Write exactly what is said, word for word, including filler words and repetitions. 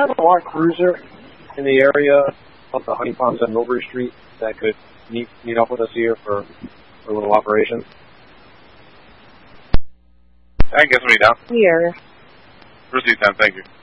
have a large cruiser in the area of the Honey Ponds on Milbury Street that could meet meet up with us here for, for a little operation? I guess when you're down. Here. Proceed, then. Thank you.